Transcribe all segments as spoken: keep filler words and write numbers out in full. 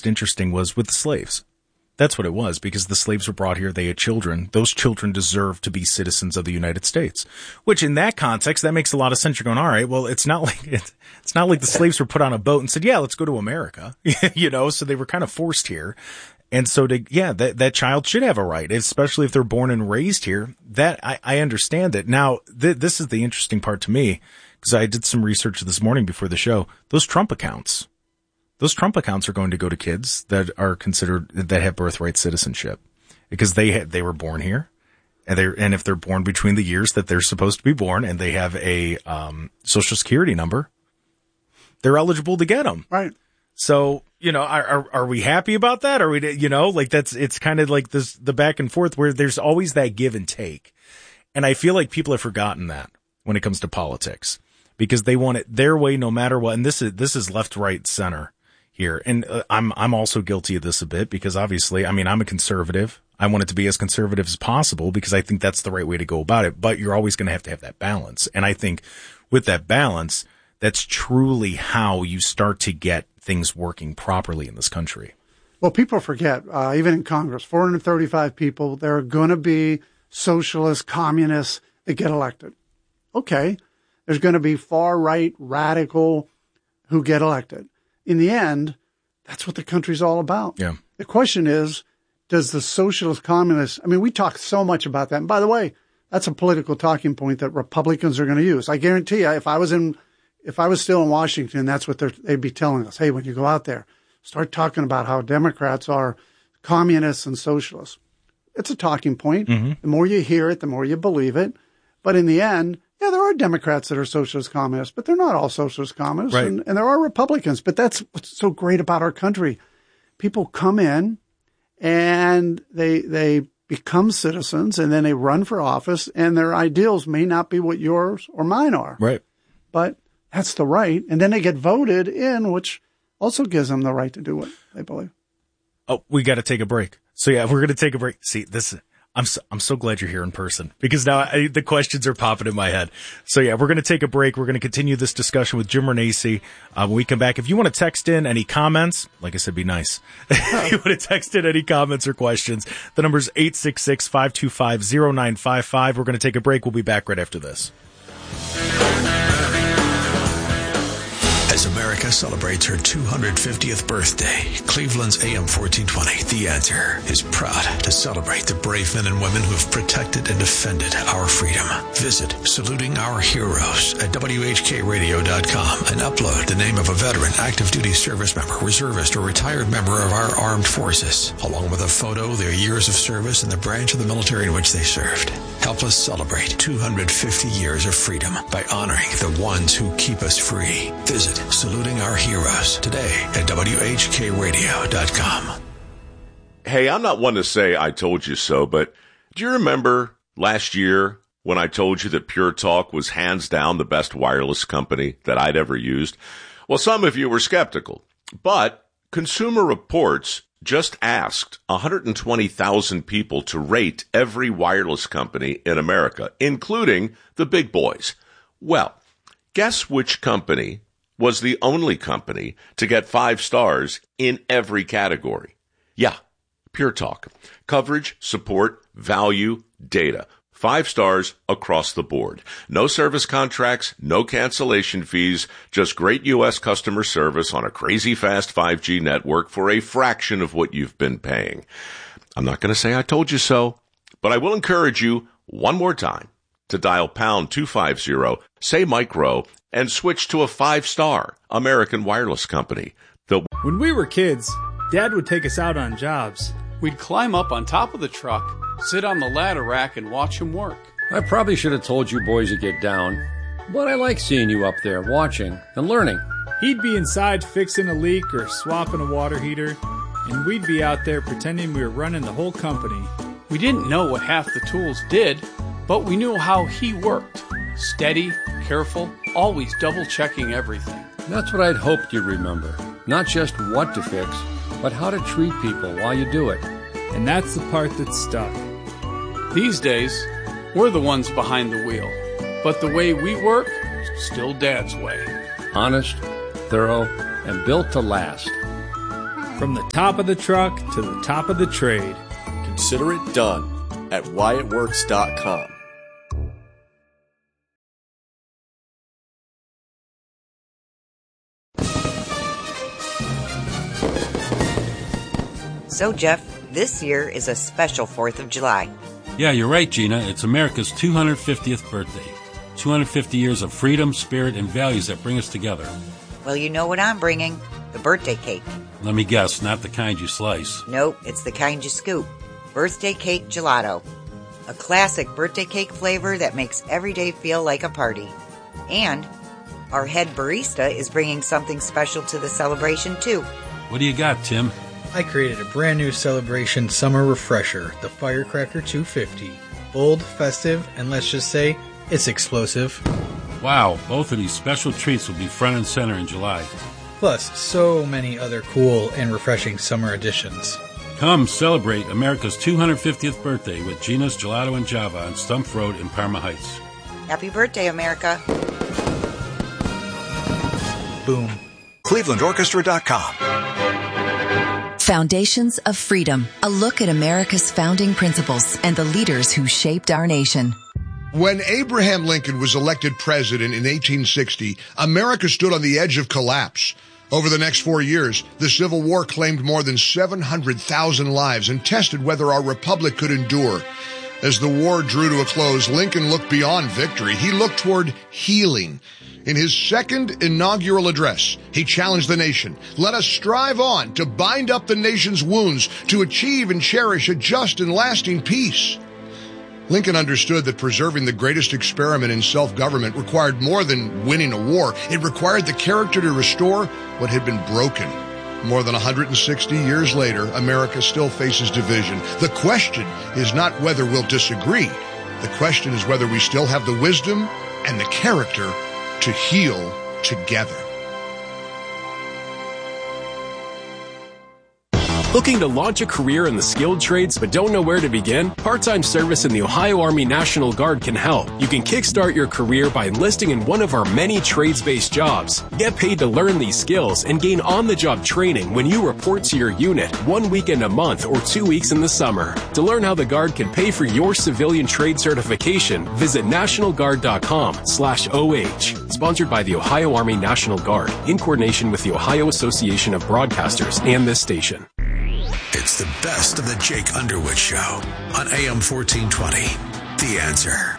most interesting was with the slaves. That's what it was, because the slaves were brought here. They had children. Those children deserve to be citizens of the United States, which in that context, that makes a lot of sense. You're going, all right, well, it's not like, it's, it's not like the slaves were put on a boat and said, yeah, let's go to America, you know, so they were kind of forced here. And so to, yeah, that, that child should have a right, especially if they're born and raised here. That I, I understand it. Now, th- this is the interesting part to me, because I did some research this morning before the show. Those Trump accounts. Those Trump accounts are going to go to kids that are considered, that have birthright citizenship, because they had, they were born here, and they and if they're born between the years that they're supposed to be born, and they have a um, social security number, they're eligible to get them. Right. So, you know, are, are are we happy about that? Are we, you know, like that's, it's kind of like this, the back and forth where there's always that give and take, and I feel like people have forgotten that when it comes to politics, because they want it their way no matter what, and this is this is left, right, center here. And uh, I'm, I'm also guilty of this a bit, because obviously, I mean, I'm a conservative. I want it to be as conservative as possible, because I think that's the right way to go about it. But you're always going to have to have that balance. And I think with that balance, that's truly how you start to get things working properly in this country. Well, people forget, uh, even in Congress, four hundred thirty-five people, there are going to be socialists, communists that get elected. Okay. There's going to be far right, radical who get elected. In the end, that's what the country's all about. Yeah. The question is, does the socialist communists, I mean, we talk so much about that. And by the way, that's a political talking point that Republicans are going to use. I guarantee you, if I was in, if I was still in Washington, that's what they'd be telling us. Hey, when you go out there, start talking about how Democrats are communists and socialists. It's a talking point. Mm-hmm. The more you hear it, the more you believe it. But in the end, yeah, there are Democrats that are socialist communists, but they're not all socialist communists. Right. And, and there are Republicans. But that's what's so great about our country. People come in and they they become citizens, and then they run for office, and their ideals may not be what yours or mine are. Right. But that's the right. And then they get voted in, which also gives them the right to do what they believe. Oh, we got to take a break. So yeah, we're going to take a break. See, this I'm so, I'm so glad you're here in person, because now I, the questions are popping in my head. So yeah, we're going to take a break. We're going to continue this discussion with Jim Renacci. Uh, when we come back, if you want to text in any comments, like I said, be nice. If you want to text in any comments or questions, the number is eight six six, five two five, zero nine five five. We're going to take a break. We'll be back right after this. As America celebrates her two hundred fiftieth birthday, Cleveland's A M fourteen twenty, The Answer, is proud to celebrate the brave men and women who have protected and defended our freedom. Visit Saluting Our Heroes at W H K radio dot com and upload the name of a veteran, active duty service member, reservist, or retired member of our armed forces, along with a photo, their years of service, and the branch of the military in which they served. Help us celebrate two hundred fifty years of freedom by honoring the ones who keep us free. Visit Saluting Our Heroes today at W H K radio dot com. Hey, I'm not one to say I told you so, but do you remember last year when I told you that Pure Talk was hands down the best wireless company that I'd ever used? Well, some of you were skeptical, but Consumer Reports just asked one hundred twenty thousand people to rate every wireless company in America, including the big boys. Well, guess which company was the only company to get five stars in every category? Yeah, Pure Talk. Coverage, support, value, data. Five stars across the board. No service contracts, no cancellation fees, just great U S customer service on a crazy fast five G network for a fraction of what you've been paying. I'm not going to say I told you so, but I will encourage you one more time to dial pound two fifty, say micro, and switch to a five-star American wireless company. They'll- when we were kids, Dad would take us out on jobs. We'd climb up on top of the truck, sit on the ladder rack, and watch him work. I probably should have told you boys to get down, but I like seeing you up there watching and learning. He'd be inside fixing a leak or swapping a water heater, and we'd be out there pretending we were running the whole company. We didn't know what half the tools did, but we knew how he worked. Steady, careful, always double-checking everything. That's what I'd hoped you'd remember. Not just what to fix, but how to treat people while you do it. And that's the part that stuck. These days, we're the ones behind the wheel. But the way we work, still Dad's way. Honest, thorough, and built to last. From the top of the truck to the top of the trade. Consider it done at Wyatt Works dot com. So, Jeff, this year is a special fourth of July. Yeah, you're right, Gina. It's America's two hundred fiftieth birthday. two hundred fifty years of freedom, spirit, and values that bring us together. Well, you know what I'm bringing. The birthday cake. Let me guess, not the kind you slice. Nope, it's the kind you scoop. Birthday cake gelato. A classic birthday cake flavor that makes every day feel like a party. And our head barista is bringing something special to the celebration, too. What do you got, Tim? I created a brand new celebration summer refresher, the Firecracker two fifty. Bold, festive, and let's just say, it's explosive. Wow, both of these special treats will be front and center in July. Plus, so many other cool and refreshing summer additions. Come celebrate America's two hundred fiftieth birthday with Gina's Gelato and Java on Stump Road in Parma Heights. Happy birthday, America. Boom. Cleveland Orchestra dot com. Foundations of Freedom, a look at America's founding principles and the leaders who shaped our nation. When Abraham Lincoln was elected president in eighteen sixty, America stood on the edge of collapse. Over the next four years, the Civil War claimed more than seven hundred thousand lives and tested whether our republic could endure. As the war drew to a close, Lincoln looked beyond victory. He looked toward healing. In his second inaugural address, he challenged the nation. Let us strive on to bind up the nation's wounds, to achieve and cherish a just and lasting peace. Lincoln understood that preserving the greatest experiment in self-government required more than winning a war. It required the character to restore what had been broken. More than one hundred sixty years later, America still faces division. The question is not whether we'll disagree. The question is whether we still have the wisdom and the character to heal together. Looking to launch a career in the skilled trades but don't know where to begin? Part-time service in the Ohio Army National Guard can help. You can kickstart your career by enlisting in one of our many trades-based jobs. Get paid to learn these skills and gain on-the-job training when you report to your unit, one weekend a month or two weeks in the summer. To learn how the Guard can pay for your civilian trade certification, visit nationalguard.com slash OH. Sponsored by the Ohio Army National Guard, in coordination with the Ohio Association of Broadcasters and this station. It's the best of the Jake Underwood Show on A M fourteen twenty. The Answer.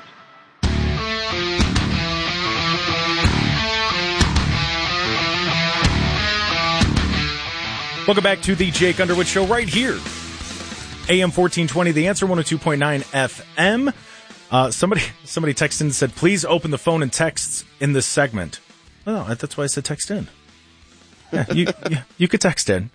Welcome back to the Jake Underwood Show right here. A M fourteen twenty, The Answer, one oh two point nine F M. Uh, somebody somebody texted in and said, please open the phone and texts in this segment. Well, no, that's why I said text in. Yeah, you, you you could text in.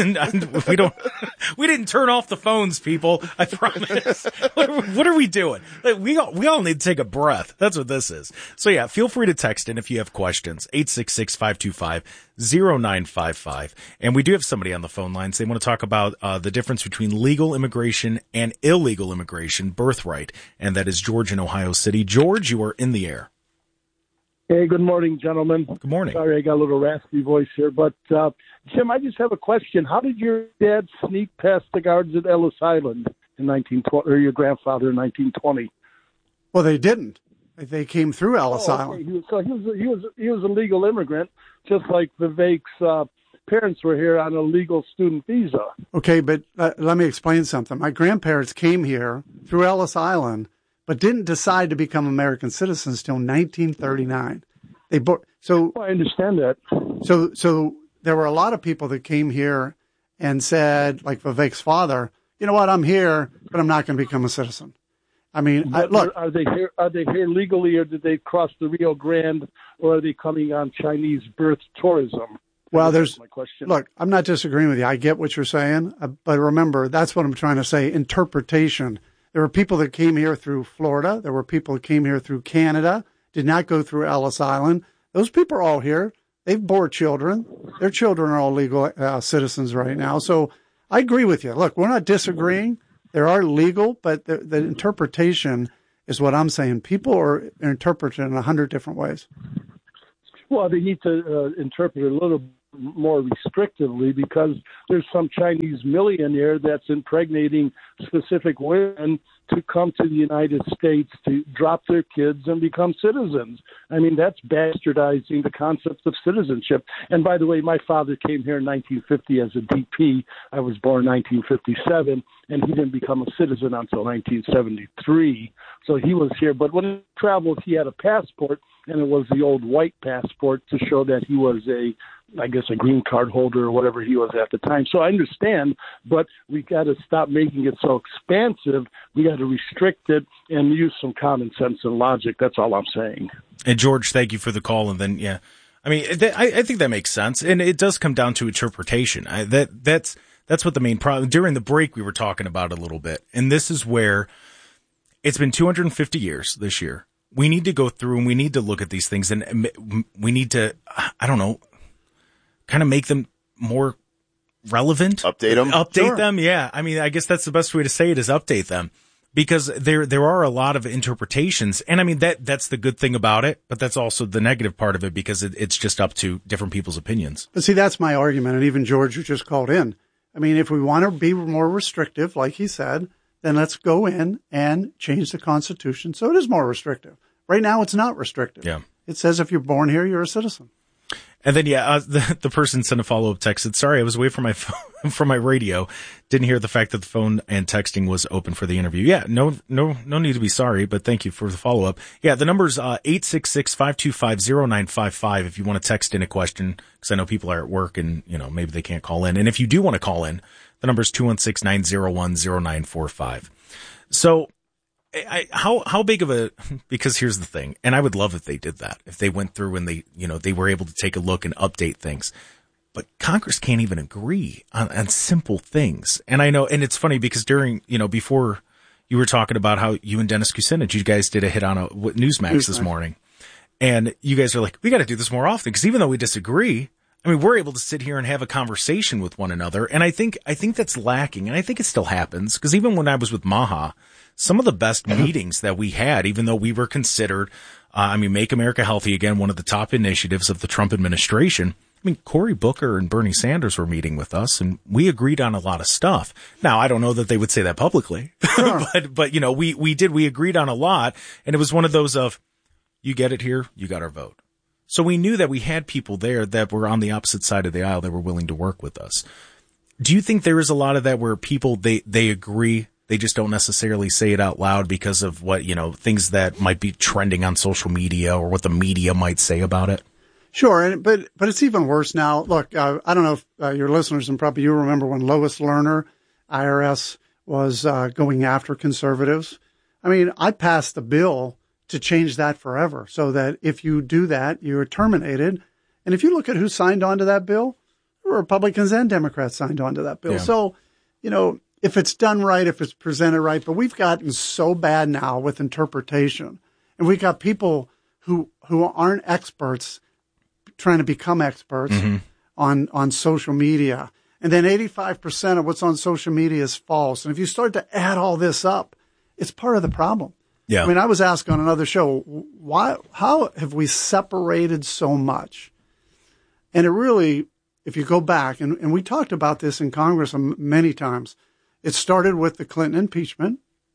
we don't. We didn't turn off the phones, people. I promise. What, what are we doing? Like, we all we all need to take a breath. That's what this is. So yeah, feel free to text in if you have questions. eight six six, five two five, zero nine five five. And we do have somebody on the phone lines. They want to talk about uh, the difference between legal immigration and illegal immigration, birthright, and that is George in Ohio City. George, you are in the air. Hey, good morning, gentlemen. Good morning. Sorry, I got a little raspy voice here, but uh, Jim, I just have a question. How did your dad sneak past the guards at Ellis Island in nineteen twenty, or your grandfather in nineteen twenty? Well, they didn't. They came through Ellis oh, okay. Island. He was, so he was he was he was a legal immigrant, just like Vivek's uh, parents were here on a legal student visa. Okay, but uh, let me explain something. My grandparents came here through Ellis Island, but didn't decide to become American citizens till nineteen thirty-nine. They bo- so oh, I understand that. So so there were a lot of people that came here and said, like Vivek's father, you know what, I'm here, but I'm not going to become a citizen. I mean, I, look, are they here? Are they here legally, or did they cross the Rio Grande, or are they coming on Chinese birth tourism? Well, there's my question. Look, I'm not disagreeing with you. I get what you're saying, uh, but remember, that's what I'm trying to say. Interpretation. There were people that came here through Florida. There were people that came here through Canada, did not go through Ellis Island. Those people are all here. They've bore children. Their children are all legal uh, citizens right now. So I agree with you. Look, we're not disagreeing. There are legal, but the, the interpretation is what I'm saying. People are interpreted in a hundred different ways. Well, they need to uh, interpret it a little more restrictively because there's some Chinese millionaire that's impregnating specific women to come to the United States to drop their kids and become citizens. I mean, that's bastardizing the concept of citizenship. And by the way, my father came here in nineteen fifty as a D P. I was born in nineteen fifty-seven, and he didn't become a citizen until nineteen seventy-three. So he was here. But when he traveled, he had a passport, and it was the old white passport to show that he was a, I guess, a green card holder or whatever he was at the time. So I understand, but we got to stop making it so expansive. We got to restrict it and use some common sense and logic. That's all I'm saying. And George, thank you for the call. And then, yeah, I mean, th- I, I think that makes sense. And it does come down to interpretation. I, that that's that's what the main problem. During the break, we were talking about it a little bit. And this is where it's been two hundred fifty years this year. We need to go through and we need to look at these things, and we need to, I don't know, kind of make them more relevant. Update them. Update Sure. them. Yeah. I mean, I guess that's the best way to say it is update them, because there, there are a lot of interpretations. And I mean, that, that's the good thing about it, but that's also the negative part of it, because it, it's just up to different people's opinions. But see, that's my argument. And even George, who just called in. I mean, if we want to be more restrictive, like he said, then let's go in and change the Constitution so it is more restrictive. Right now, it's not restrictive. Yeah. It says if you're born here, you're a citizen. And then, yeah, uh, the, the person sent a follow-up text. Said, sorry, I was away from my phone, from my radio. Didn't hear the fact that the phone and texting was open for the interview. Yeah, no, no, no need to be sorry, but thank you for the follow-up. Yeah, the number's, uh, eight six six, five two five, zero nine five five if you want to text in a question, because I know people are at work and, you know, maybe they can't call in. And if you do want to call in, the number's two one six, nine zero one, zero nine four five. So, I, how, how big of a, because here's the thing, and I would love if they did that, if they went through and they, you know, they were able to take a look and update things, but Congress can't even agree on, on simple things. And I know, and it's funny because during, you know, before you were talking about how you and Dennis Kucinich, you guys did a hit on a what, Newsmax, Newsmax this morning, and you guys are like, we got to do this more often, because even though we disagree, I mean, we're able to sit here and have a conversation with one another. And I think, I think that's lacking. And I think it still happens, because even when I was with Maha, some of the best meetings that we had, even though we were considered, uh, I mean, Make America Healthy Again, one of the top initiatives of the Trump administration. I mean, Cory Booker and Bernie Sanders were meeting with us, and we agreed on a lot of stuff. Now, I don't know that they would say that publicly, sure. but, but, you know, we, we did, we agreed on a lot. And it was one of those of, you get it here, you got our vote. So we knew that we had people there that were on the opposite side of the aisle that were willing to work with us. Do you think there is a lot of that where people, they, they agree, they just don't necessarily say it out loud because of what, you know, things that might be trending on social media or what the media might say about it? Sure. And, but, but it's even worse now. Look, uh, I don't know if uh, your listeners, and probably you remember when Lois Lerner, I R S, was uh, going after conservatives. I mean, I passed the bill to change that forever, so that if you do that, you're terminated. And if you look at who signed on to that bill, Republicans and Democrats signed on to that bill. Yeah. So, you know, if it's done right, if it's presented right, but we've gotten so bad now with interpretation, and we've got people who who aren't experts trying to become experts mm-hmm. on, on social media. And then eighty-five percent of what's on social media is false. And if you start to add all this up, it's part of the problem. Yeah. I mean, I was asked on another show, why, how have we separated so much? And it really, if you go back, and, and we talked about this in Congress many times, it started with the Clinton impeachment.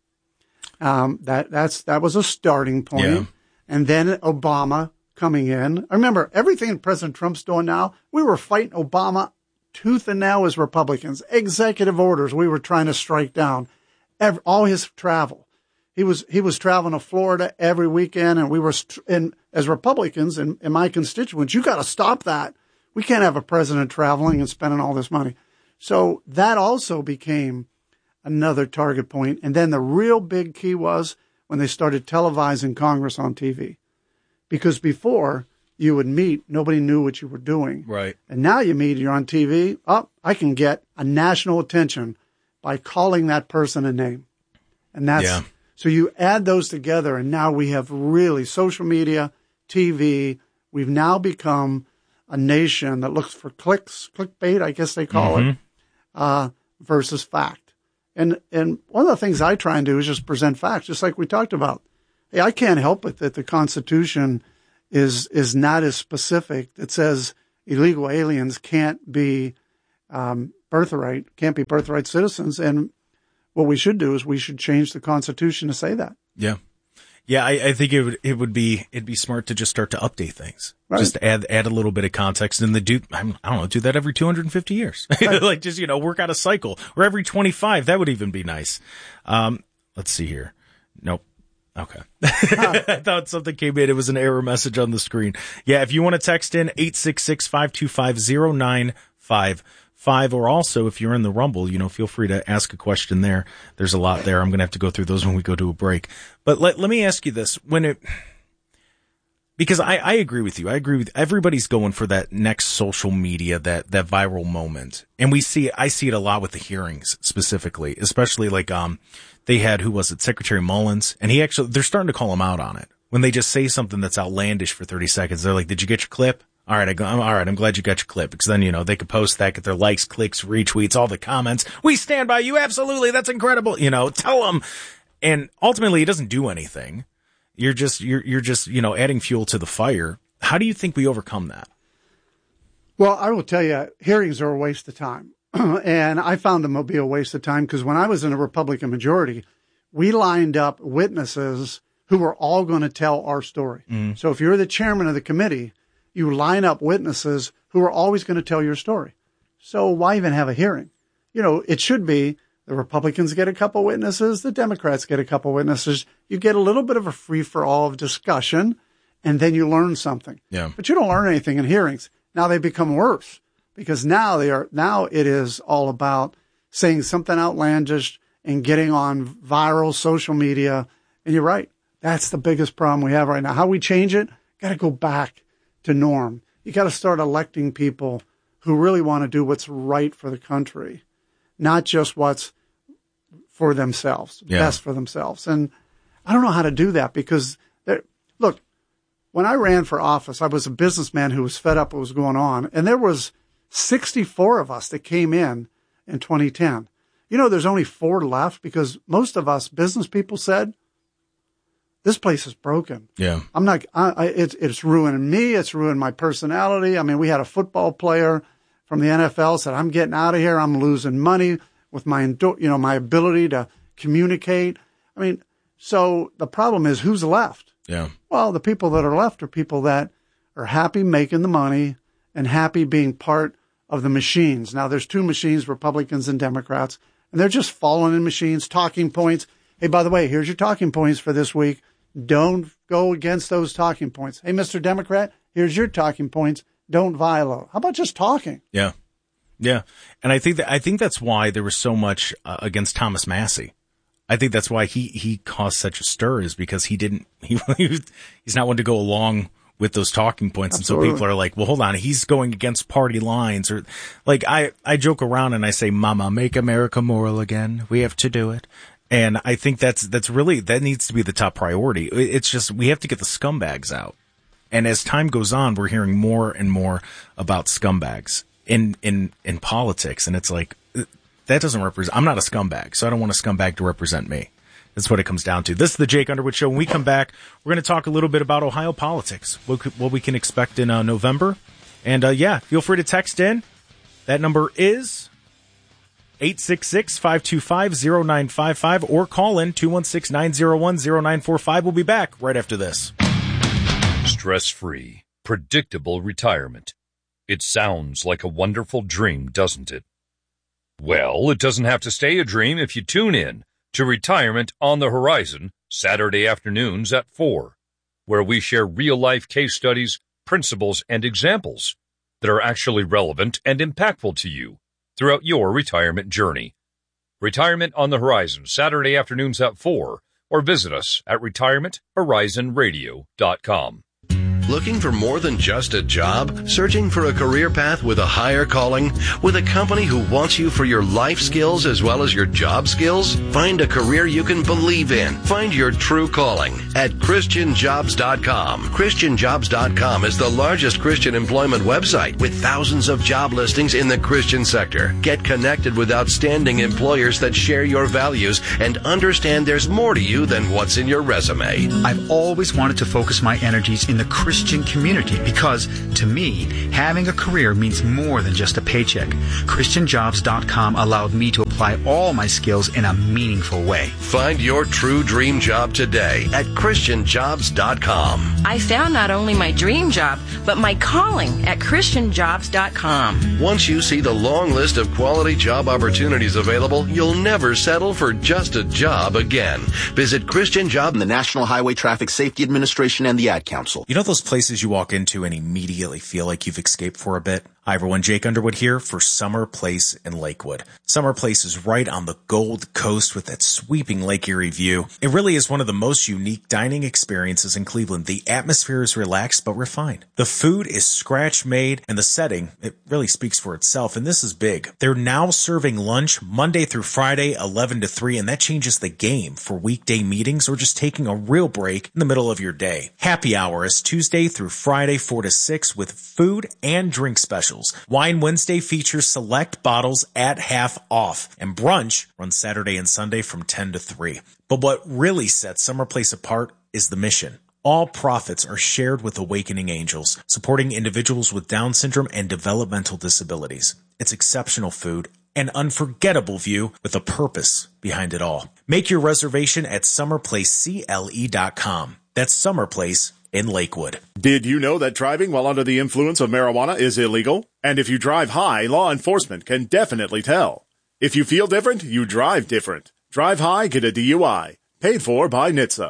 Um, that, that's, that was a starting point. Yeah. And then Obama coming in. I remember everything President Trump's doing now, we were fighting Obama tooth and nail as Republicans. Executive orders we were trying to strike down. Every, all his travel. He was, he was traveling to Florida every weekend, and we were, and as Republicans and, and my constituents, you got to stop that. We can't have a president traveling and spending all this money. So that also became another target point. And then the real big key was when they started televising Congress on T V, because before you would meet, nobody knew what you were doing. Right. And now you meet, you're on T V. Oh, I can get a national attention by calling that person a name. And that's, yeah. So you add those together, and now we have really social media, T V. We've now become a nation that looks for clicks, clickbait, I guess they call mm-hmm. it, uh, versus fact. And and one of the things I try and do is just present facts, just like we talked about. Hey, I can't help it that the Constitution is is not as specific. It says illegal aliens can't be um, birthright, can't be birthright citizens. And what we should do is we should change the Constitution to say that. Yeah. Yeah, I, I think it would it would be it'd be smart to just start to update things, right. Just add add a little bit of context, and the do I don't know do that every two hundred fifty years, right. Like just you know work out a cycle, or every twenty-five. That would even be nice. Um, let's see here. Nope. Okay. I thought something came in. It was an error message on the screen. Yeah, if you want to text in eight six six, five two five, zero nine five five, or also if you're in the Rumble, you know, feel free to ask a question there. There's a lot there. I'm going to have to go through those when we go to a break. But let let me ask you this. When it, because I, I agree with you. I agree with everybody's going for that next social media, that, that viral moment. And we see, I see it a lot with the hearings specifically, especially like, um, they had, who was it? Secretary Mullins. And he actually, they're starting to call him out on it. When they just say something that's outlandish for thirty seconds, they're like, did you get your clip? All right, I go, all right, I'm glad you got your clip, because then, you know, they could post that, get their likes, clicks, retweets, all the comments. We stand by you. Absolutely. That's incredible. You know, tell them. And ultimately it doesn't do anything. You're just, you're, you're just, you know, adding fuel to the fire. How do you think we overcome that? Well, I will tell you, hearings are a waste of time. And I found them to be a waste of time because when I was in a Republican majority, we lined up witnesses who were all going to tell our story. Mm. So if you're the chairman of the committee, you line up witnesses who are always going to tell your story. So why even have a hearing? You know, it should be the Republicans get a couple witnesses, the Democrats get a couple witnesses. You get a little bit of a free-for-all of discussion, and then you learn something. Yeah. But you don't learn anything in hearings. Now they become worse because now they are now it is all about saying something outlandish and getting on viral social media. And you're right. That's the biggest problem we have right now. How we change it, got to go back to norm. You got to start electing people who really want to do what's right for the country, not just what's for themselves, yeah. best for themselves. And I don't know how to do that because, look, when I ran for office, I was a businessman who was fed up with what was going on. And there was sixty-four of us that came in in twenty ten. You know, there's only four left because most of us business people said, this place is broken. Yeah. I'm not, I, I, it's, it's ruining me. It's ruined my personality. I mean, we had a football player from the N F L said, I'm getting out of here. I'm losing money with my, you know, my ability to communicate. I mean, so the problem is who's left? Yeah. Well, the people that are left are people that are happy making the money and happy being part of the machines. Now there's two machines, Republicans and Democrats, and they're just following in machines, talking points. Hey, by the way, here's your talking points for this week. Don't go against those talking points. Hey, Mister Democrat, here's your talking points. Don't violate. How about just talking? Yeah. Yeah. And I think that, I think that's why there was so much uh, against Thomas Massie. I think that's why he, he caused such a stir is because he didn't, he, he was, he's not one to go along with those talking points. Absolutely. And so people are like, well, hold on. He's going against party lines or like I, I joke around and I say, Mama, make America moral again. We have to do it. And I think that's, that's really, that needs to be the top priority. It's just, we have to get the scumbags out. And as time goes on, we're hearing more and more about scumbags in, in, in politics. And it's like, that doesn't represent, I'm not a scumbag, so I don't want a scumbag to represent me. That's what it comes down to. This is the Jake Underwood Show. When we come back, we're going to talk a little bit about Ohio politics, what, what we can expect in uh, November. And, uh, yeah, feel free to text in. That number is eight six six, five two five, zero nine five five or call in two one six, nine zero one, zero nine four five. We'll be back right after this. Stress-free, predictable retirement. It sounds like a wonderful dream, doesn't it? Well, it doesn't have to stay a dream if you tune in to Retirement on the Horizon, Saturday afternoons at four, where we share real-life case studies, principles, and examples that are actually relevant and impactful to you throughout your retirement journey. Retirement on the Horizon, Saturday afternoons at four, or visit us at retirement horizon radio dot com. Looking for more than just a job? Searching for a career path with a higher calling? With a company who wants you for your life skills as well as your job skills? Find a career you can believe in. Find your true calling at christian jobs dot com. christian jobs dot com is the largest Christian employment website with thousands of job listings in the Christian sector. Get connected with outstanding employers that share your values and understand there's more to you than what's in your resume. I've always wanted to focus my energies in the Christian Christian community because, to me, having a career means more than just a paycheck. Christian Jobs dot com allowed me to apply all my skills in a meaningful way. Find your true dream job today at Christian Jobs dot com. I found not only my dream job, but my calling at Christian Jobs dot com. Once you see the long list of quality job opportunities available, you'll never settle for just a job again. Visit Christian Job and the National Highway Traffic Safety Administration and the Ad Council. You know those places you walk into and immediately feel like you've escaped for a bit? Hi everyone, Jake Underwood here for Summer Place in Lakewood. Summer Place is right on the Gold Coast with that sweeping Lake Erie view. It really is one of the most unique dining experiences in Cleveland. The atmosphere is relaxed but refined. The food is scratch-made, and the setting, it really speaks for itself, and this is big. They're now serving lunch Monday through Friday, eleven to three, and that changes the game for weekday meetings or just taking a real break in the middle of your day. Happy hour is Tuesday through Friday, four to six, with food and drink specials. Wine Wednesday features select bottles at half off, and brunch runs Saturday and Sunday from ten to three. But what really sets Summer Place apart is the mission. All profits are shared with Awakening Angels, supporting individuals with Down syndrome and developmental disabilities. It's exceptional food, an unforgettable view with a purpose behind it all. Make your reservation at summer place C L E dot com. That's Summer Place in Lakewood. Did you know that driving while under the influence of marijuana is illegal? And if you drive high, law enforcement can definitely tell. If you feel different, you drive different. Drive high, get a D U I. Paid for by N H T S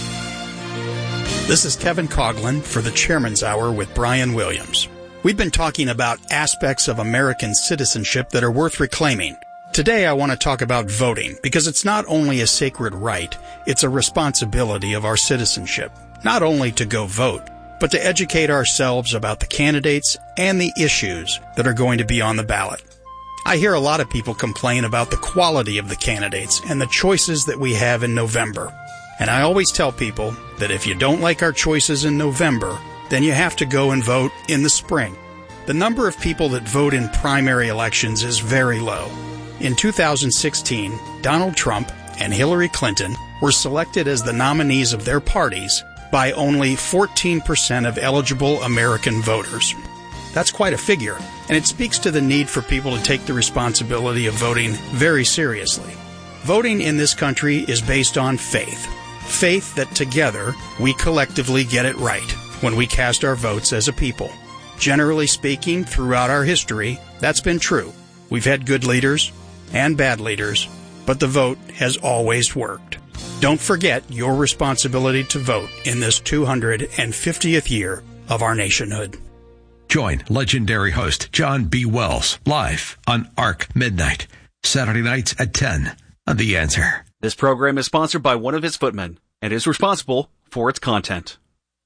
A. This is Kevin Coughlin for the Chairman's Hour with Brian Williams. We've been talking about aspects of American citizenship that are worth reclaiming. Today I want to talk about voting because it's not only a sacred right, it's a responsibility of our citizenship. Not only to go vote, but to educate ourselves about the candidates and the issues that are going to be on the ballot. I hear a lot of people complain about the quality of the candidates and the choices that we have in November. And I always tell people that if you don't like our choices in November, then you have to go and vote in the spring. The number of people that vote in primary elections is very low. In two thousand sixteen, Donald Trump and Hillary Clinton were selected as the nominees of their parties by only fourteen percent of eligible American voters. That's quite a figure, and it speaks to the need for people to take the responsibility of voting very seriously. Voting in this country is based on faith. Faith that together we collectively get it right when we cast our votes as a people. Generally speaking, throughout our history, that's been true. We've had good leaders and bad leaders, but the vote has always worked. Don't forget your responsibility to vote in this two hundred fiftieth year of our nationhood. Join legendary host John B. Wells live on Arc Midnight, Saturday nights at ten on The Answer. This program is sponsored by one of his footmen and is responsible for its content.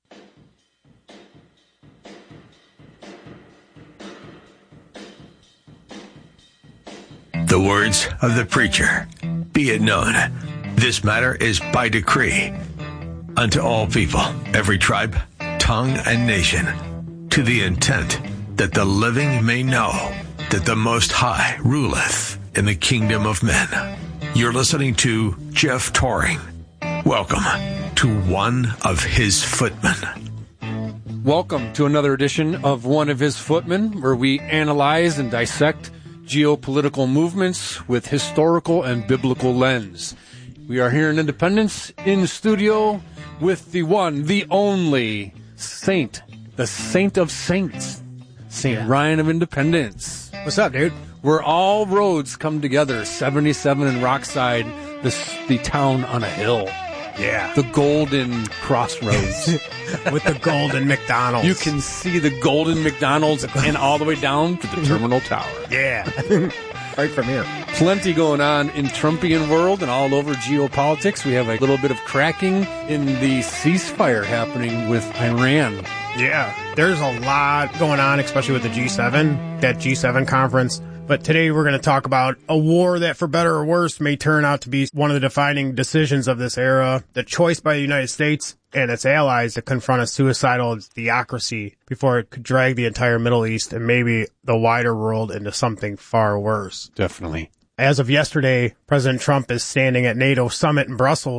The words of the preacher, be it known, this matter is by decree unto all people, every tribe, tongue, and nation, to the intent that the living may know that the Most High ruleth in the kingdom of men. You're listening to Jeff Toring. Welcome to One of His Footmen. Welcome to another edition of One of His Footmen, where we analyze and dissect geopolitical movements with historical and biblical lens. We are here in Independence, in studio, with the one, the only Saint, the Saint of Saints, Saint yeah. Ryan of Independence. What's up, dude? Where all roads come together, seventy-seven and Rockside, the, the town on a hill. Yeah. The golden crossroads. With the golden McDonald's. You can see the golden McDonald's and all the way down to the terminal tower. Yeah. Right from here. Plenty going on in Trumpian world and all over geopolitics. We have a little bit of cracking in the ceasefire happening with Iran. Yeah. There's a lot going on, especially with the G seven, that G seven conference. But today we're going to talk about a war that, for better or worse, may turn out to be one of the defining decisions of this era. The choice by the United States and its allies to confront a suicidal theocracy before it could drag the entire Middle East and maybe the wider world into something far worse. Definitely. As of yesterday, President Trump is standing at NATO summit in Brussels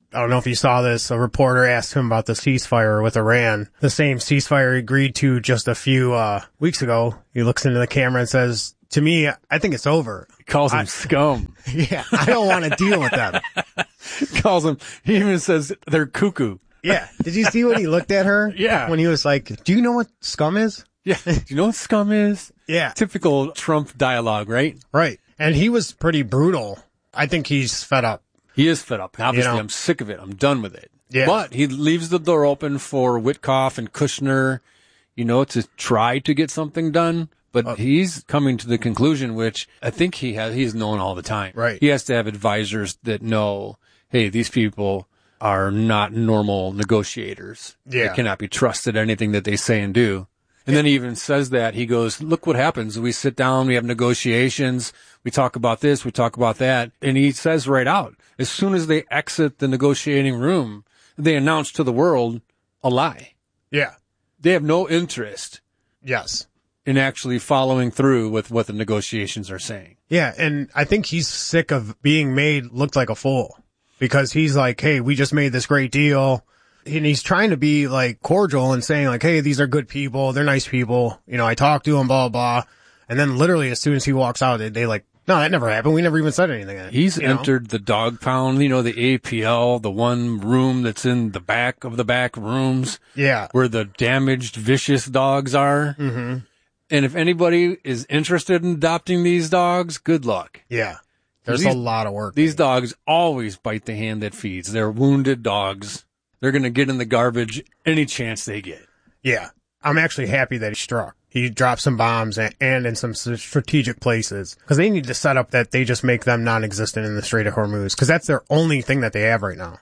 I don't know if you saw this. A reporter asked him about the ceasefire with Iran, the same ceasefire he agreed to just a few uh, weeks ago. He looks into the camera and says, to me, I think it's over. He calls them I, scum. Yeah, I don't want to deal with them. Calls them, he even says they're cuckoo. Yeah. Did you see when he looked at her? Yeah. When he was like, do you know what scum is? Yeah. Do you know what scum is? Yeah. Typical Trump dialogue, right? Right. And he was pretty brutal. I think he's fed up. He is fed up. Obviously, You know? I'm sick of it. I'm done with it. Yeah. But he leaves the door open for Witkoff and Kushner, you know, to try to get something done. But Uh, he's coming to the conclusion, which I think he has, he's known all the time. Right. He has to have advisors that know, hey, these people are not normal negotiators. Yeah. They cannot be trusted anything that they say and do. And then he even says that. He goes, look what happens. We sit down, we have negotiations, we talk about this, we talk about that. And he says right out, as soon as they exit the negotiating room, they announce to the world a lie. Yeah. They have no interest Yes. in actually following through with what the negotiations are saying. Yeah. And I think he's sick of being made look like a fool because he's like, hey, we just made this great deal. And he's trying to be like cordial and saying like, hey, these are good people. They're nice people. You know, I talked to them, blah, blah. And then literally as soon as he walks out, they, they like, no, that never happened. We never even said anything. He's you know? entered the dog pound, you know, the A P L, the one room that's in the back of the back rooms. Yeah. Where the damaged, vicious dogs are. Mm-hmm. And if anybody is interested in adopting these dogs, good luck. Yeah. There's These- a lot of work. These dogs always bite the hand that feeds. They're wounded dogs. They're going to get in the garbage any chance they get. Yeah. I'm actually happy that he struck. He dropped some bombs and, and in some s- strategic places because they need to set up that they just make them non-existent in the Strait of Hormuz because that's their only thing that they have right now.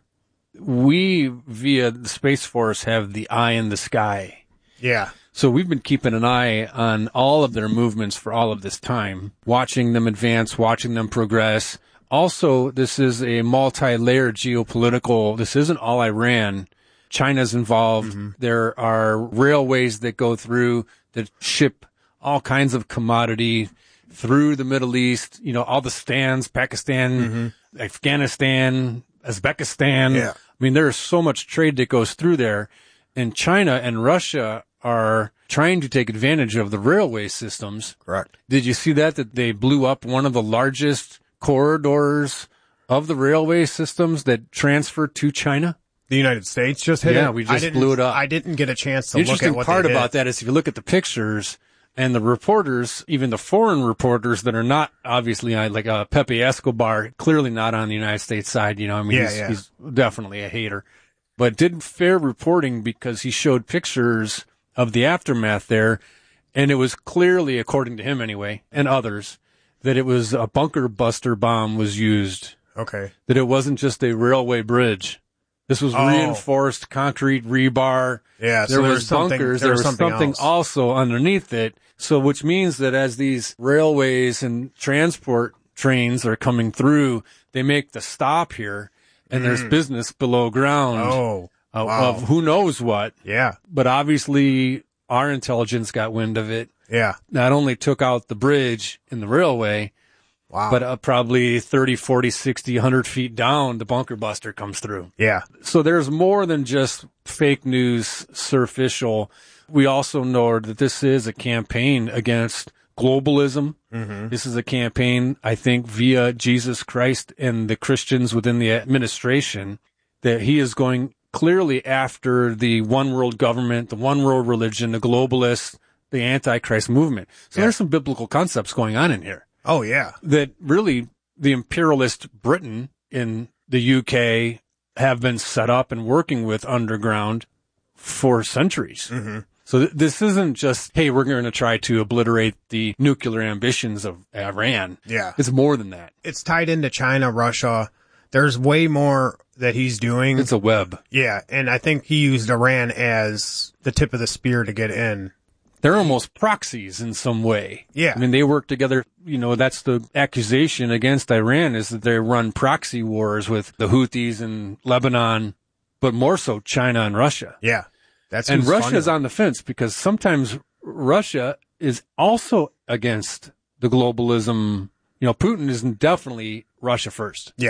We, via the Space Force, have the eye in the sky. Yeah. So we've been keeping an eye on all of their movements for all of this time, watching them advance, watching them progress. Also, this is a multi-layered geopolitical, this isn't all Iran. China's involved. Mm-hmm. There are railways that go through that ship all kinds of commodity through the Middle East, you know, all the stands, Pakistan, mm-hmm. Afghanistan, Uzbekistan. Yeah. I mean, there is so much trade that goes through there. And China and Russia are trying to take advantage of the railway systems. Correct. Did you see that, that they blew up one of the largest corridors of the railway systems that transfer to China? The United States just hit it? Yeah, we I just didn't- blew it up. I didn't get a chance to The look interesting at what part they did. about that is if you look at the pictures and the reporters, even the foreign reporters that are not obviously uh, like uh, Pepe Escobar, clearly not on the United States side, you know, I mean, Yeah, he's, yeah. he's definitely a hater, but did fair reporting because he showed pictures of the aftermath there. And it was clearly, according to him anyway, and others, that it was a bunker buster bomb was used. Okay. That it wasn't just a railway bridge. This was Oh. reinforced concrete rebar. Yeah, so there there was was something- bunkers. there There was was something something else. also underneath it. So, which means that as these railways and transport trains are coming through, they make the stop here, and there's Mm. business below ground. Oh, of, wow. of who knows what. Yeah. But obviously, our intelligence got wind of it. Yeah. Not only took out the bridge and the railway, Wow. but uh, probably thirty, forty, sixty, one hundred feet down, the bunker buster comes through. Yeah. So there's more than just fake news, surficial. We also know that this is a campaign against globalism. Mhm. This is a campaign, I think, via Jesus Christ and the Christians within the administration, that he is going clearly after the one world government, the one world religion, the globalists, the Antichrist movement. So Yeah. there's some biblical concepts going on in here. Oh, yeah. That really the imperialist Britain in the U K have been set up and working with underground for centuries. Mm-hmm. So th- this isn't just, hey, we're going to try to obliterate the nuclear ambitions of Iran. Yeah. It's more than that. It's tied into China, Russia. There's way more that he's doing. It's a web. Yeah. And I think he used Iran as the tip of the spear to get in. They're almost proxies in some way. Yeah. I mean, they work together. You know, that's the accusation against Iran, is that they run proxy wars with the Houthis in Lebanon, but more so China and Russia. Yeah. That's And who's Russia's funding on the fence because sometimes Russia is also against the globalism. You know, Putin is definitely Russia first. Yeah.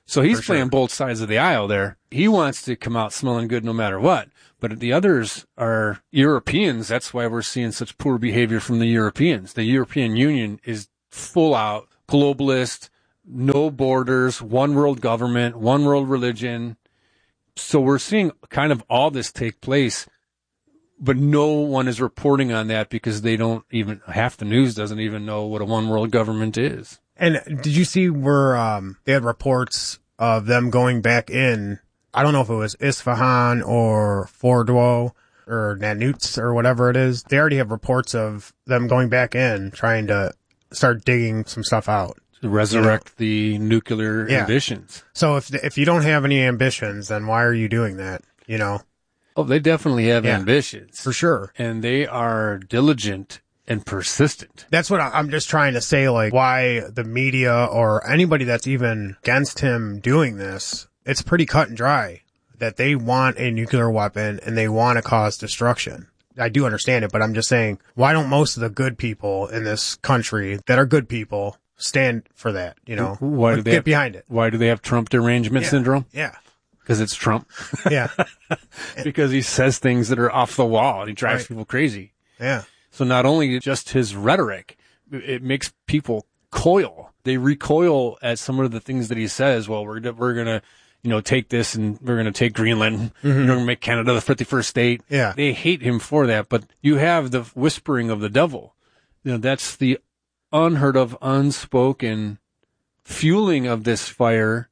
So he's For sure. playing both sides of the aisle there. He wants to come out smelling good no matter what. But the others are Europeans. That's why we're seeing such poor behavior from the Europeans. The European Union is full out globalist, no borders, one world government, one world religion. So we're seeing kind of all this take place, but no one is reporting on that because they don't even, half the news doesn't even know what a one world government is. And did you see where um, they had reports of them going back in? I don't know if it was Isfahan or Fordow or Nanutz or whatever it is. They already have reports of them going back in, trying to start digging some stuff out. To resurrect you know? the nuclear Yeah. ambitions. So if if you don't have any ambitions, then why are you doing that? You know? Oh, they definitely have Yeah. ambitions. For sure. And they are diligent and persistent. That's what I- I'm just trying to say, like, why the media or anybody that's even against him doing this, it's pretty cut and dry that they want a nuclear weapon and they want to cause destruction. I do understand it, but I'm just saying, why don't most of the good people in this country that are good people stand for that, you know? Why do Like, they get have, behind it? Why do they have Trump derangement Yeah. syndrome? Yeah. Because it's Trump. Yeah. Because he says things that are off the wall and he drives Right. people crazy. Yeah. So not only just his rhetoric, it makes people coil. They recoil at some of the things that he says. Well, we're we're gonna, you know, take this and we're gonna take Greenland. Mhm. We're gonna make Canada the fifty-first state. Yeah. They hate him for that. But you have the whispering of the devil. You know, that's the unheard of, unspoken fueling of this fire.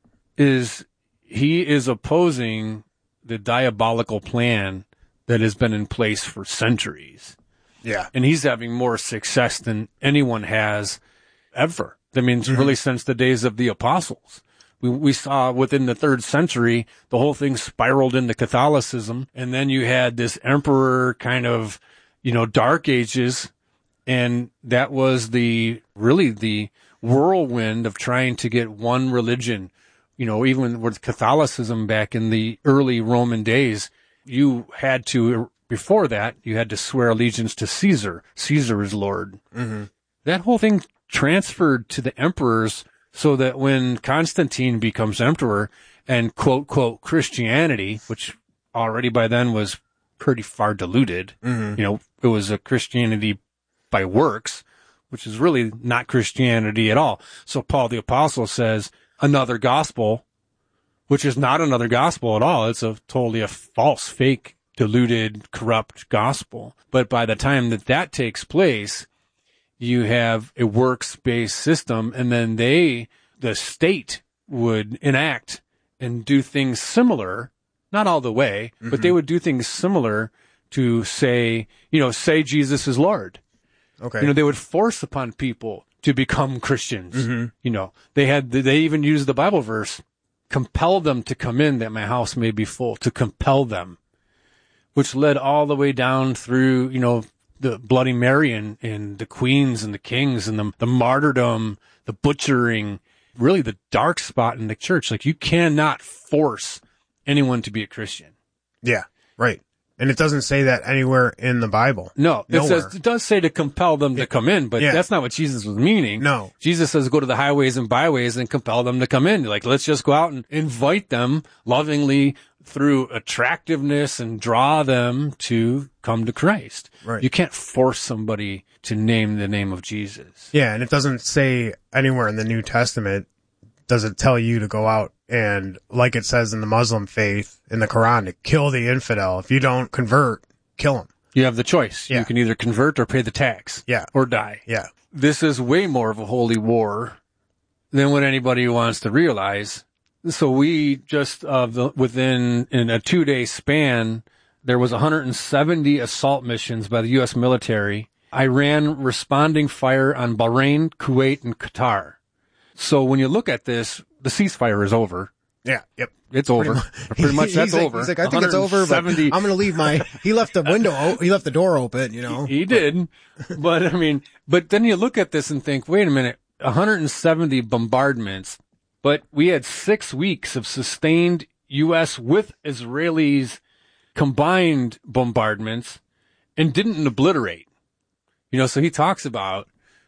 Is he is opposing the diabolical plan that has been in place for centuries. Yeah. And he's having more success than anyone has ever. I mean, it's Mhm. really since the days of the apostles. We, we saw within the third century, the whole thing spiraled into Catholicism. And then you had this emperor kind of, you know, dark ages. And that was the, really the whirlwind of trying to get one religion. You know, even with Catholicism back in the early Roman days, you had to, before that, you had to swear allegiance to Caesar. Caesar is Lord. Mm-hmm. That whole thing transferred to the emperors so that when Constantine becomes emperor and quote, quote, Christianity, which already by then was pretty far diluted, Mhm. you know, it was a Christianity by works, which is really not Christianity at all. So Paul the Apostle says another gospel, which is not another gospel at all. It's a totally a false, fake, diluted, corrupt gospel. But by the time that that takes place, you have a works-based system, and then they, the state, would enact and do things similar, not all the way, mm-hmm. but they would do things similar to say, you know, say Jesus is Lord. Okay. You know, they would force upon people to become Christians. Mm-hmm. You know, they had, they even used the Bible verse, compel them to come in that my house may be full, to compel them, which led all the way down through, you know, the Bloody Mary and, and the queens and the kings and the, the martyrdom, the butchering, really the dark spot in the church. Like, you cannot force anyone to be a Christian. Yeah. Right. And it doesn't say that anywhere in the Bible. No, it Nowhere. says, it does say to compel them to come in, but Yeah. that's not what Jesus was meaning. No. Jesus says go to the highways and byways and compel them to come in. Like, let's just go out and invite them lovingly through attractiveness and draw them to come to Christ. Right. You can't force somebody to name the name of Jesus. Yeah, and it doesn't say anywhere in the New Testament, does it tell you to go out and, like it says in the Muslim faith, in the Quran, to kill the infidel. If you don't convert, kill him. You have the choice. Yeah. You can either convert or pay the tax. Yeah. Or die. Yeah. This is way more of a holy war than what anybody wants to realize. So we just, uh, the, within in a two day span, there was one hundred seventy assault missions by the U S military. Iran responding fire on Bahrain, Kuwait, and Qatar. So when you look at this, the ceasefire is over. Yeah. Yep. It's over. Pretty Pretty much, much, that's he's like, over. He's like, I think it's over, but I'm going to leave my, he left the window, o- he left the door open, you know. He did. But I mean, but then you look at this and think, wait a minute, one hundred seventy bombardments, but we had six weeks of sustained U S with Israelis combined bombardments and didn't obliterate. You know, so he talks about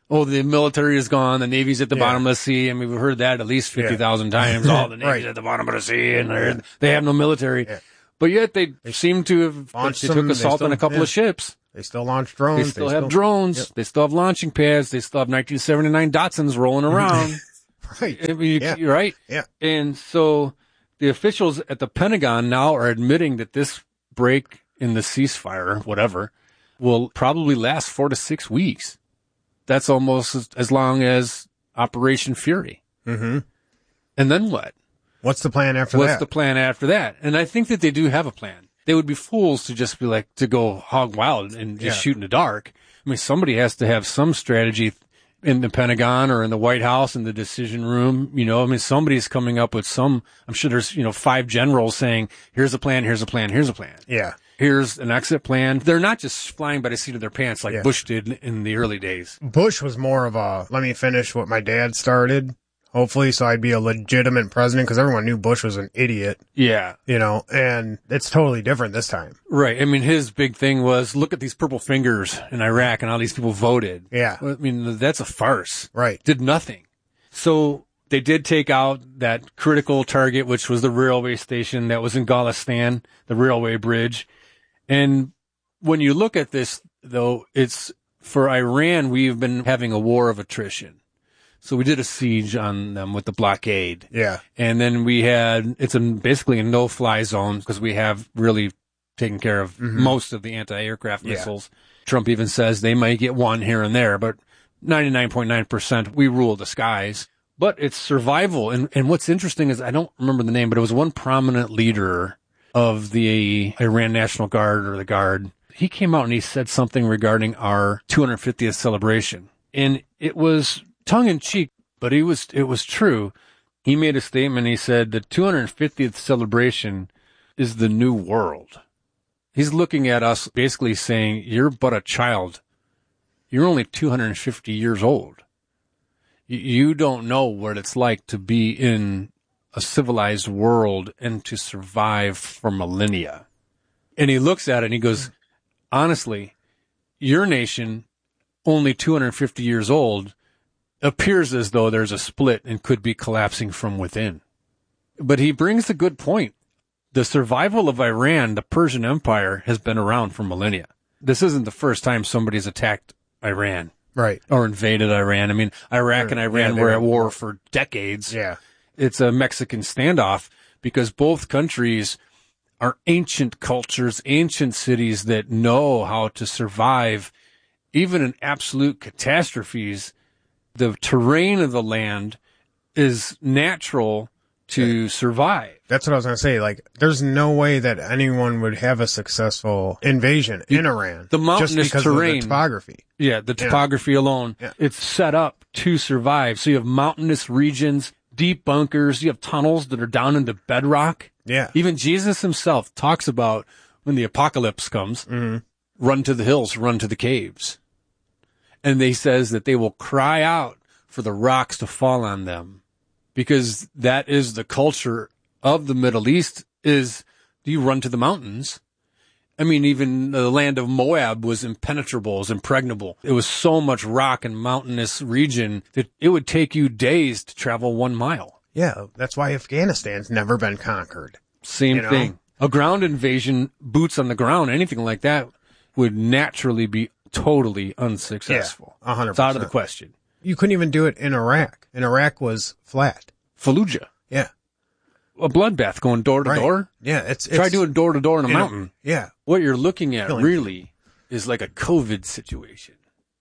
oh, the military is gone, the Navy's at the Yeah. bottom of the sea. I mean, we've heard that at least fifty thousand times. Oh, the Navy's Right. at the bottom of the sea, and they're, they have no military. Yeah. But yet they, seem to have, they Launched took some- they assault still- on a couple yeah. of ships. They still launch drones. They still have drones. Yep. They still have launching pads. They still have nineteen seventy-nine Datsuns rolling around. Right. I mean, you, Yeah. you're right. Yeah. And so the officials at the Pentagon now are admitting that this break in the ceasefire, whatever, will probably last four to six weeks. That's almost as, as long as Operation Fury. Mm-hmm. And then what? What's the plan after What's that? the plan after that? And I think that they do have a plan. They would be fools to just be like, to go hog wild and just Yeah. shoot in the dark. I mean, somebody has to have some strategy in the Pentagon or in the White House in the decision room. You know, I mean, somebody's coming up with some, I'm sure there's, you know, five generals saying, here's a plan, here's a plan, here's a plan. Yeah. Here's an exit plan. They're not just flying by the seat of their pants like Yeah. Bush did in the early days. Bush was more of a, let me finish what my dad started, hopefully, so I'd be a legitimate president, because everyone knew Bush was an idiot, Yeah. you know, and it's totally different this time. Right. I mean, his big thing was, look at these purple fingers in Iraq and all these people voted. Yeah. I mean, that's a farce. Right. Did nothing. So they did take out that critical target, which was the railway station that was in Gulistan, the railway bridge. And when you look at this, though, it's for Iran, we've been having a war of attrition. So we did a siege on them with the blockade. Yeah. And then we had, it's a, basically a no-fly zone because we have really taken care of Mhm. most of the anti-aircraft Yeah. missiles. Trump even says they might get one here and there, but ninety-nine point nine percent we rule the skies. But it's survival. And, and what's interesting is I don't remember the name, but it was one prominent leader of the Iran National Guard or the Guard. He came out and he said something regarding our two hundred fiftieth celebration. And it was tongue in cheek, but it was, it was true. He made a statement. He said the two hundred fiftieth celebration is the new world. He's looking at us basically saying, you're but a child. You're only two hundred fifty years old. You don't know what it's like to be in a civilized world and to survive for millennia. And he looks at it and he goes, honestly, your nation, only two hundred fifty years old, appears as though there's a split and could be collapsing from within. But he brings a good point. The survival of Iran, the Persian Empire, has been around for millennia. This isn't the first time somebody's attacked Iran. Right. Or invaded Iran. I mean, Iraq Or- and Iran yeah, were they at were- war for decades. Yeah. It's a Mexican standoff because both countries are ancient cultures, ancient cities that know how to survive even in absolute catastrophes. The terrain of the land is natural to survive. That's what I was going to say. Like, there's no way that anyone would have a successful invasion in Iran. The mountainous just because terrain. of the topography. Yeah, the Yeah. topography alone. Yeah. It's set up to survive. So you have mountainous regions, deep bunkers, you have tunnels that are down into bedrock. Yeah. Even Jesus himself talks about when the apocalypse comes, Mhm. run to the hills, run to the caves. And they says that they will cry out for the rocks to fall on them, because that is the culture of the Middle East. Is you run to the mountains. I mean, even the land of Moab was impenetrable, was impregnable. It was so much rock and mountainous region that it would take you days to travel one mile. Yeah. That's why Afghanistan's never been conquered. Same You know? thing. A ground invasion, boots on the ground, anything like that would naturally be totally unsuccessful. Yeah, a hundred It's out of the percent. question. You couldn't even do it in Iraq. And Iraq was flat. Fallujah. Yeah. A bloodbath going door to Right. door. Yeah. It's, it's Try doing door to door in a you know, mountain. yeah. What you're looking at Killing really is like a COVID situation.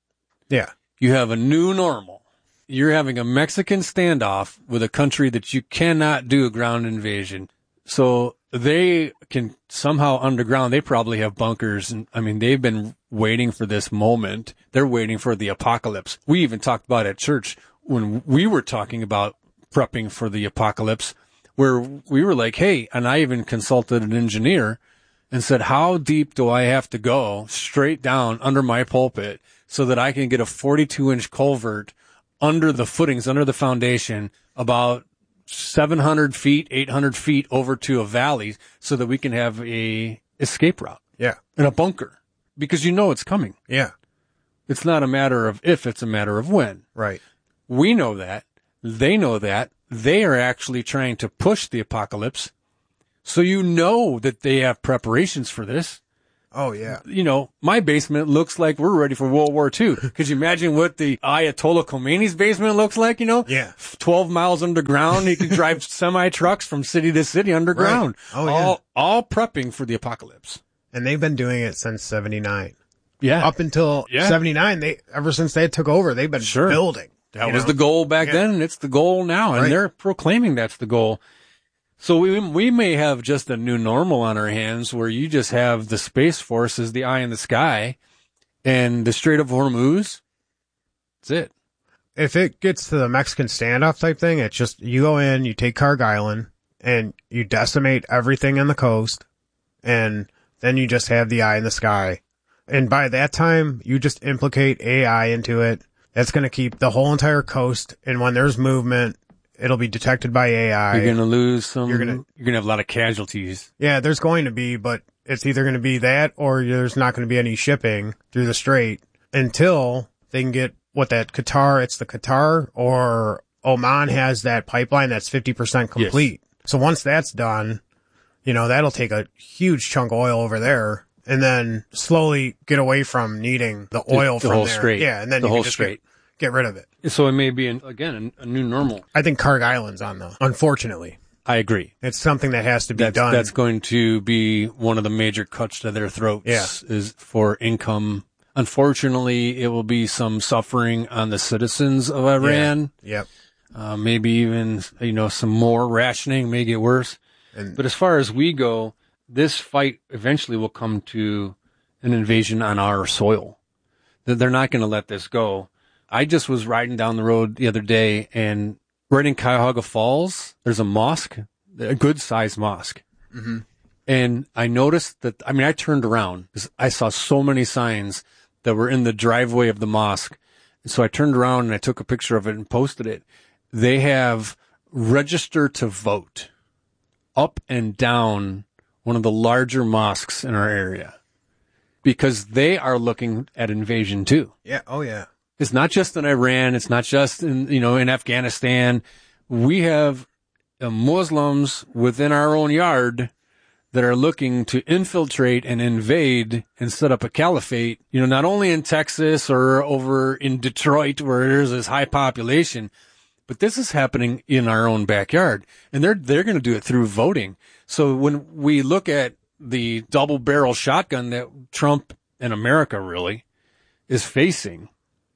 Yeah. You have a new normal. You're having a Mexican standoff with a country that you cannot do a ground invasion. So they can somehow underground, they probably have bunkers. And I mean, they've been waiting for this moment. They're waiting for the apocalypse. We even talked about at church when we were talking about prepping for the apocalypse, where we were like, hey, and I even consulted an engineer and said, how deep do I have to go straight down under my pulpit so that I can get a forty-two inch culvert under the footings, under the foundation, about seven hundred feet, eight hundred feet over to a valley so that we can have a escape route Yeah. in a bunker, because you know it's coming. Yeah. It's not a matter of if, it's a matter of when. Right. We know that. They know that. They are actually trying to push the apocalypse. So you know that they have preparations for this. Oh, yeah. You know, my basement looks like we're ready for World War Two. Could you imagine what the Ayatollah Khomeini's basement looks like, you know? Yeah. twelve miles underground. He can drive semi-trucks from city to city underground. Right. Oh, yeah. All, all prepping for the apocalypse. And they've been doing it since seventy-nine. Yeah. Up until yeah. seventy-nine, they ever since they took over, they've been sure. building. That was know? the goal back yeah. then, and it's the goal now. And right. they're proclaiming that's the goal. So we we may have just a new normal on our hands where you just have the Space Force as the eye in the sky and the Strait of Hormuz. That's it. If it gets to the Mexican standoff type thing, it's just you go in, you take Carg Island, and you decimate everything in the coast, and then you just have the eye in the sky. And by that time, you just implicate A I into it. That's going to keep the whole entire coast, and when there's movement, it'll be detected by A I. You're going to lose some, you're you're going to have a lot of casualties. Yeah, there's going to be, but it's either going to be that or there's not going to be any shipping through the strait until they can get what that Qatar, it's the Qatar or Oman has that pipeline that's fifty percent complete. Yes. So once that's done, you know, that'll take a huge chunk of oil over there and then slowly get away from needing the oil the, the from whole there. Strait. Yeah, and then the you whole can just strait. Get, get rid of it. So it may be, an, again, a, a new normal. I think Carg Island's on though, unfortunately. I agree. It's something that has to be that's, done. That's going to be one of the major cuts to their throats yeah. is for income. Unfortunately, it will be some suffering on the citizens of Iran. Yeah. Yep. Uh, maybe even, you know, some more rationing may get worse. And, but as far as we go, this fight eventually will come to an invasion on our soil. They're not going to let this go. I just was riding down the road the other day, and right in Cuyahoga Falls, there's a mosque, a good-sized mosque. Mm-hmm. And I noticed that, I mean, I turned around because I saw so many signs that were in the driveway of the mosque. And so I turned around and I took a picture of it and posted it. They have register to vote up and down one of the larger mosques in our area because they are looking at invasion too. Yeah. Oh, yeah. It's not just in Iran. It's not just in, you know, in Afghanistan. We have uh, Muslims within our own yard that are looking to infiltrate and invade and set up a caliphate, you know, not only in Texas or over in Detroit where there's this high population, but this is happening in our own backyard. And they're, they're going to do it through voting. So when we look at the double barrel shotgun that Trump and America really is facing,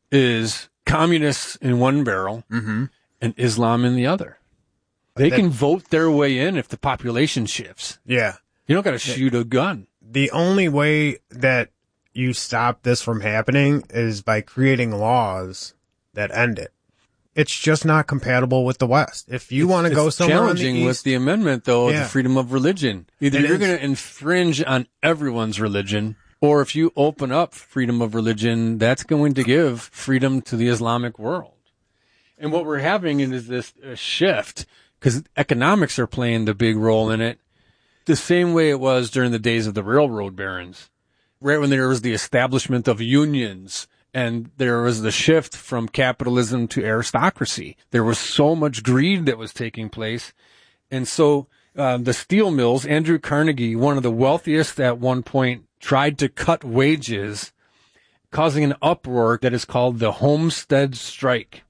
is communists in one barrel mm-hmm. and Islam in the other. They that, can vote their way in if the population shifts. Yeah. You don't got to shoot a gun. The only way that you stop this from happening is by creating laws that end it. It's just not compatible with the West. If you want to go somewhere challenging in the with East, the amendment, though, yeah. the freedom of religion. Either it you're is. going to infringe on everyone's religion, or if you open up freedom of religion, that's going to give freedom to the Islamic world. And what we're having is this uh, shift, because economics are playing the big role in it, the same way it was during the days of the railroad barons, right when there was the establishment of unions and there was the shift from capitalism to aristocracy. There was so much greed that was taking place. And so uh, the steel mills, Andrew Carnegie, one of the wealthiest at one point, tried to cut wages, causing an uproar that is called the Homestead Strike.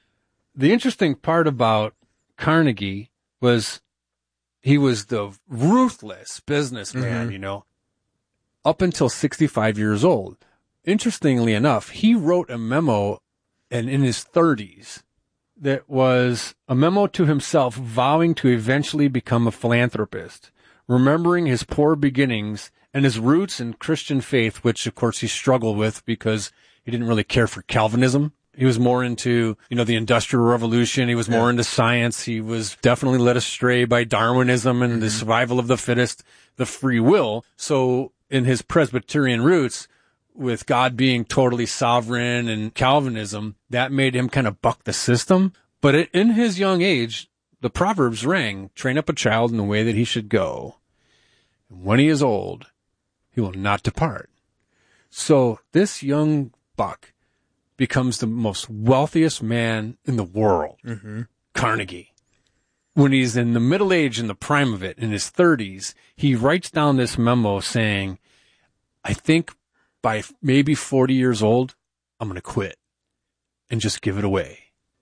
The interesting part about Carnegie was he was the ruthless businessman, Mm-hmm. you know, up until sixty-five years old. Interestingly enough, he wrote a memo and in his thirties that was a memo to himself vowing to eventually become a philanthropist, remembering his poor beginnings and his roots in Christian faith, which of course he struggled with because he didn't really care for Calvinism. He was more into, you know, the Industrial Revolution. He was more Yeah. into science. He was definitely led astray by Darwinism and Mm-hmm. the survival of the fittest, the free will. So in his Presbyterian roots, with God being totally sovereign and Calvinism, that made him kind of buck the system. But it, in his young age, the Proverbs rang, train up a child in the way that he should go. And when he is old, he will not depart. So this young buck becomes the most wealthiest man in the world, Mm-hmm. Carnegie. When he's in the middle age, in the prime of it, in his thirties, he writes down this memo saying, I think by maybe forty years old, I'm going to quit and just give it away.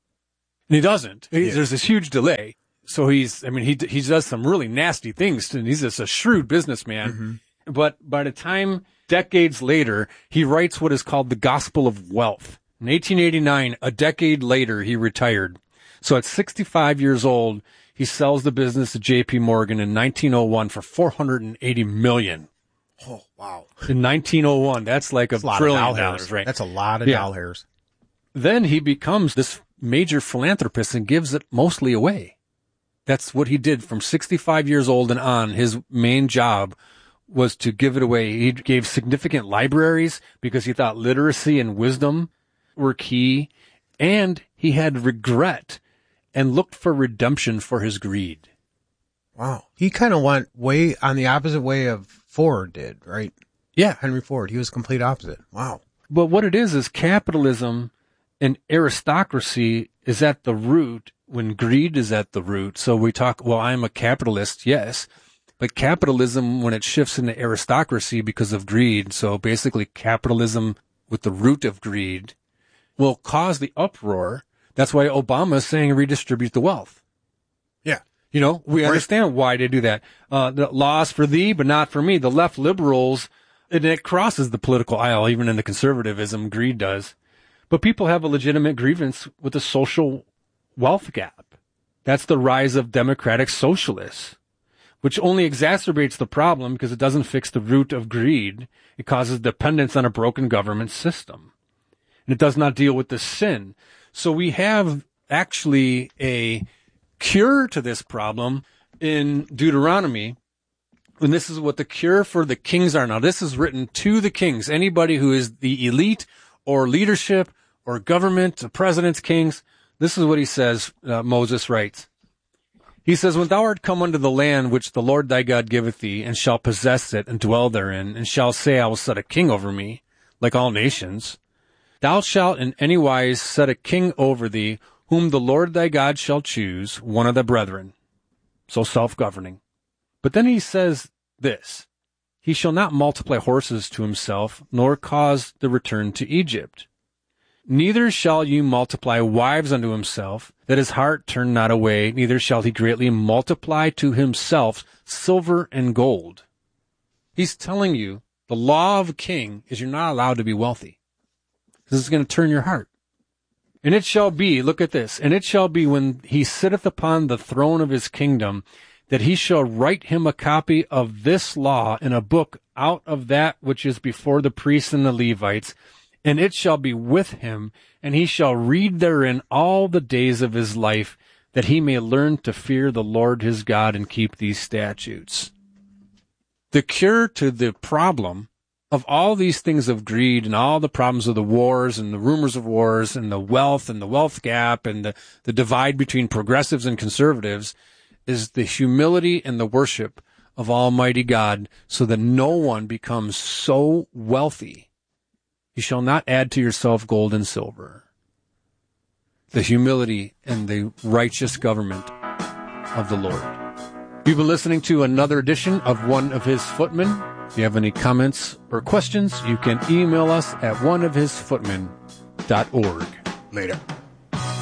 And he doesn't. Yeah. There's this huge delay. So he's, I mean, he he does some really nasty things. And he's just a shrewd businessman. Mm-hmm. But by the time, decades later, he writes what is called the Gospel of Wealth. In eighteen eighty-nine, a decade later, he retired. So at sixty-five years old, he sells the business to J P Morgan in nineteen oh one for four hundred eighty million dollars. Oh, wow. In nineteen oh one, that's like a, That's a lot trillion of doll dollars, hairs. right? That's a lot of Yeah. doll hairs. Then he becomes this major philanthropist and gives it mostly away. That's what he did from sixty-five years old and on. His main job was to give it away. He gave significant libraries because he thought literacy and wisdom were key. And he had regret and looked for redemption for his greed. Wow. He kind of went way on the opposite way of Ford did, right? Yeah. Henry Ford. He was complete opposite. Wow. But what it is, is capitalism and aristocracy is at the root when greed is at the root. So we talk, well, I'm a capitalist, yes. But capitalism, when it shifts into aristocracy because of greed, so basically capitalism with the root of greed, will cause the uproar. That's why Obama is saying redistribute the wealth. Yeah. You know, we Right. understand why they do that. Uh, the laws for thee, but not for me. The left liberals, and it crosses the political aisle, even in the conservatism, greed does. But people have a legitimate grievance with the social wealth gap. That's the rise of democratic socialists, which only exacerbates the problem because it doesn't fix the root of greed. It causes dependence on a broken government system. And it does not deal with the sin. So we have actually a cure to this problem in Deuteronomy. And this is what the cure for the kings are. Now, this is written to the kings, anybody who is the elite or leadership or government, the presidents, kings. This is what he says, uh, Moses writes. He says, when thou art come unto the land which the Lord thy God giveth thee, and shall possess it and dwell therein, and shall say, I will set a king over me, like all nations, thou shalt in any wise set a king over thee, whom the Lord thy God shall choose, one of the brethren. So self-governing. But then he says this, he shall not multiply horses to himself, nor cause the return to Egypt. Neither shall you multiply wives unto himself, that his heart turn not away, neither shall he greatly multiply to himself silver and gold. He's telling you the law of a king is you're not allowed to be wealthy. This is going to turn your heart. And it shall be, look at this, and it shall be when he sitteth upon the throne of his kingdom, that he shall write him a copy of this law in a book out of that which is before the priests and the Levites, and it shall be with him, and he shall read therein all the days of his life, that he may learn to fear the Lord his God and keep these statutes. The cure to the problem of all these things of greed and all the problems of the wars and the rumors of wars and the wealth and the wealth gap and the, the divide between progressives and conservatives is the humility and the worship of Almighty God, so that no one becomes so wealthy. You shall not add to yourself gold and silver. The humility and the righteous government of the Lord. You've been listening to another edition of One of His Footmen. If you have any comments or questions, you can email us at one of his footmen dot org. Later.